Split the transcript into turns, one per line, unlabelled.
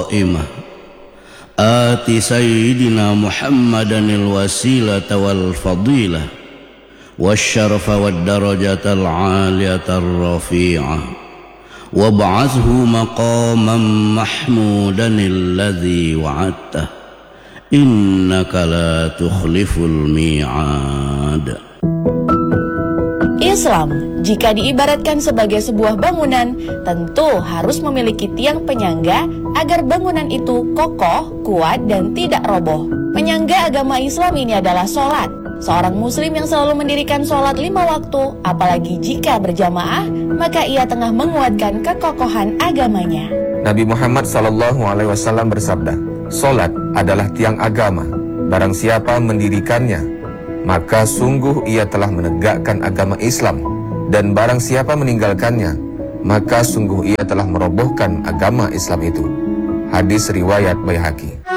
القائمة آت سيدنا محمدا الوسيلة والفضيلة والشرف والدرجة العالية الرفيعة وابعثه مقاما محمودا الذي وعدته إنك لا تخلف الميعاد.
Islam, jika diibaratkan sebagai sebuah bangunan, tentu harus memiliki tiang penyangga agar bangunan itu kokoh, kuat, dan tidak roboh. Penyangga agama Islam ini adalah sholat. Seorang muslim yang selalu mendirikan sholat 5 waktu, apalagi jika berjamaah, maka ia tengah menguatkan kekokohan agamanya.
Nabi Muhammad SAW bersabda, "Sholat adalah tiang agama. Barang siapa mendirikannya, maka sungguh ia telah menegakkan agama Islam. Dan barang siapa meninggalkannya, maka sungguh ia telah merobohkan agama Islam itu." Hadis riwayat Baihaqi.